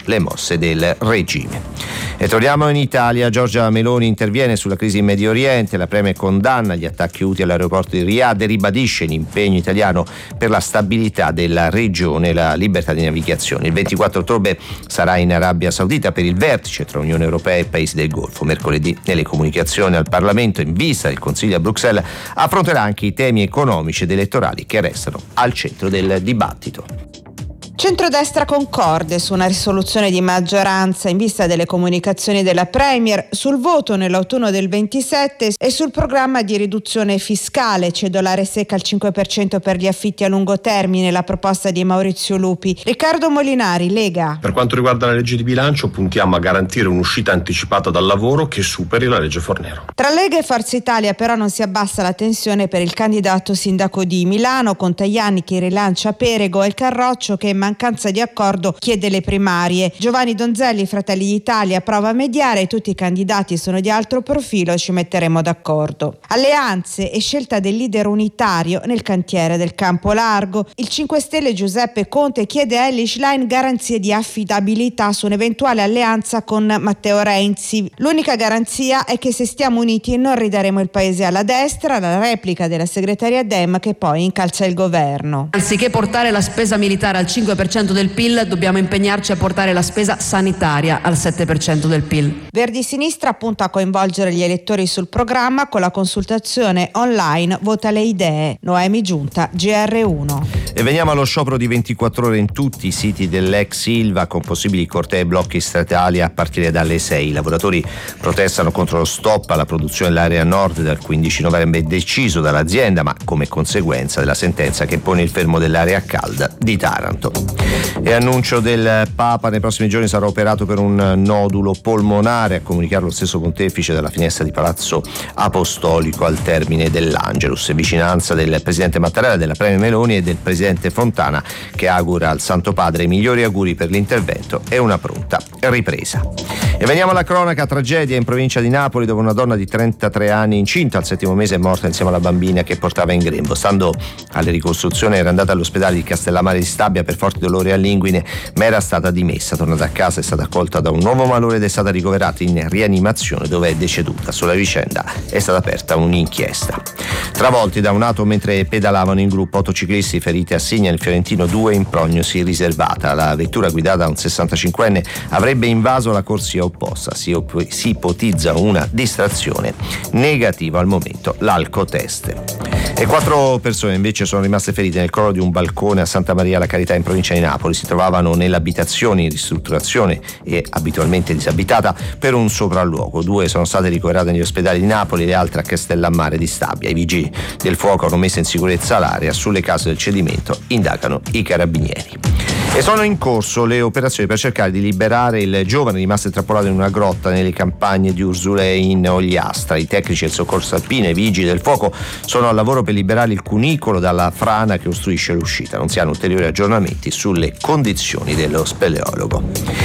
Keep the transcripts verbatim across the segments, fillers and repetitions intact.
le mosse del regime. E torniamo in Italia. Giorgia Meloni interviene sulla crisi in Medio Oriente, la Premier condanna gli attacchi Houthi all'aeroporto di Riyadh e ribadisce l'impegno italiano per la stabilità della regione e la libertà di navigazione. Il ventiquattro ottobre sarà in Arabia Saudita per il vertice tra Unione Europea e Paesi del Golfo. Mercoledì nelle comunicazioni al Parlamento in vista del Consiglio a Bruxelles affronterà anche i temi economici ed elettorali che restano al centro del dibattito. Centrodestra concorde su una risoluzione di maggioranza in vista delle comunicazioni della Premier sul voto nell'autunno del ventisette e sul programma di riduzione fiscale, cedolare secca al cinque per cento per gli affitti a lungo termine, la proposta di Maurizio Lupi. Riccardo Molinari, Lega. Per quanto riguarda la legge di bilancio, puntiamo a garantire un'uscita anticipata dal lavoro che superi la legge Fornero. Tra Lega e Forza Italia però non si abbassa la tensione per il candidato sindaco di Milano, con Tajani che rilancia Perego e il Carroccio che in mancanza di accordo chiede le primarie. Giovanni Donzelli, Fratelli d'Italia, prova a mediare, tutti i candidati sono di altro profilo, ci metteremo d'accordo. Alleanze e scelta del leader unitario nel cantiere del Campo Largo. Il cinque Stelle Giuseppe Conte chiede a Elly Schlein garanzie di affidabilità su un'eventuale alleanza con Matteo Renzi. L'unica garanzia è che se stiamo uniti non ridaremo il paese alla destra, la replica della segretaria Dem che poi incalza il governo. Anziché portare la spesa militare al cinque per cento del P I L, dobbiamo impegnarci a portare la spesa sanitaria al sette per cento del P I L. Verdi Sinistra punta a coinvolgere gli elettori sul programma con la consultazione online Vota le idee. Noemi Giunta, G R uno. E veniamo allo sciopero di ventiquattro ore in tutti i siti dell'ex Ilva con possibili cortei e blocchi statali a partire dalle sei. I lavoratori protestano contro lo stop alla produzione dell'area nord dal quindici novembre deciso dall'azienda, ma come conseguenza della sentenza che pone il fermo dell'area calda di Taranto. E annuncio del Papa: nei prossimi giorni sarà operato per un nodulo polmonare, a comunicarlo lo stesso pontefice dalla finestra di Palazzo Apostolico al termine dell'Angelus. Vicinanza del presidente Mattarella, della Premier Meloni e del presidente Fontana, che augura al Santo Padre i migliori auguri per l'intervento e una pronta ripresa. E veniamo alla cronaca: tragedia in provincia di Napoli, dove una donna di trentatré anni incinta al settimo mese è morta insieme alla bambina che portava in grembo. Stando alle ricostruzioni era andata all'ospedale di Castellammare di Stabia per forti dolori all'inguine, ma era stata dimessa. Tornata a casa è stata accolta da un nuovo malore ed è stata ricoverata in rianimazione, dove è deceduta. Sulla vicenda è stata aperta un'inchiesta. Travolti da un'auto mentre pedalavano in gruppo, otto ciclisti feriti a Signa, il Fiorentino, due in prognosi riservata. La vettura guidata da un sessantacinquenne avrebbe invaso la corsia opposta. Si, op- si ipotizza una distrazione. Negativo al momento l'alcotest. E quattro persone invece sono rimaste ferite nel crollo di un balcone a Santa Maria la Carità in provincia di Napoli. Si trovavano nell'abitazione in ristrutturazione e abitualmente disabitata per un sopralluogo. Due sono state ricoverate negli ospedali di Napoli, le altre a Castellammare di Stabia. I vigili del fuoco hanno messo in sicurezza l'area. Sulle cause del cedimento indagano i carabinieri. E sono in corso le operazioni per cercare di liberare il giovane rimasto intrappolato in una grotta nelle campagne di Ursule in Ogliastra. I tecnici del soccorso alpino e i vigili del fuoco sono al lavoro per liberare il cunicolo dalla frana che ostruisce l'uscita. Non si hanno ulteriori aggiornamenti sulle condizioni dello speleologo.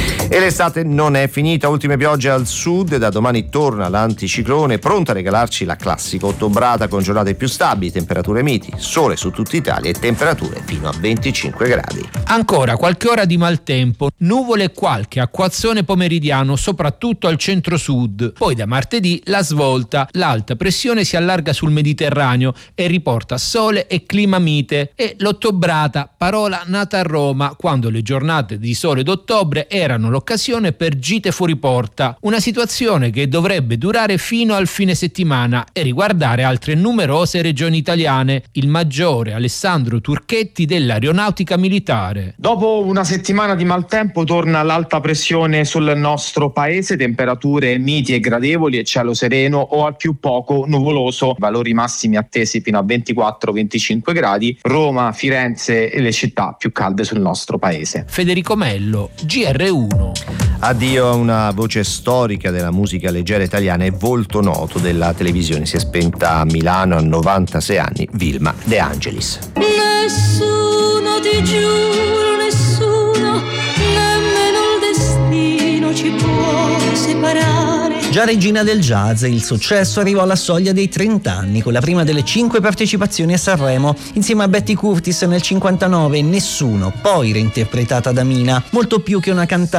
E l'estate non è finita, ultime piogge al sud, da domani torna l'anticiclone pronto a regalarci la classica ottobrata con giornate più stabili, temperature miti, sole su tutta Italia e temperature fino a venticinque gradi. Ancora qualche ora di maltempo, nuvole e qualche acquazzone pomeridiano soprattutto al centro-sud. Poi da martedì la svolta, l'alta pressione si allarga sul Mediterraneo e riporta sole e clima mite. E l'ottobrata, parola nata a Roma quando le giornate di sole d'ottobre erano l'occasione per gite fuori porta, una situazione che dovrebbe durare fino al fine settimana e riguardare altre numerose regioni italiane. Il maggiore Alessandro Turchetti dell'Aeronautica Militare. Dopo una settimana di maltempo torna l'alta pressione sul nostro paese, temperature miti e gradevoli e cielo sereno o al più poco nuvoloso, valori massimi attesi fino a ventiquattro venticinque gradi, Roma, Firenze e le città più calde sul nostro paese. Federico Mello, G R uno. Addio a una voce storica della musica leggera italiana e volto noto della televisione. Si è spenta a Milano a novantasei anni Vilma De Angelis. Nessuno, ti giuro, nessuno, nemmeno il destino ci può separare. Già regina del jazz, il successo arrivò alla soglia dei trenta anni con la prima delle cinque partecipazioni a Sanremo, insieme a Betty Curtis nel cinquantanove, Nessuno, poi reinterpretata da Mina. Molto più che una cantante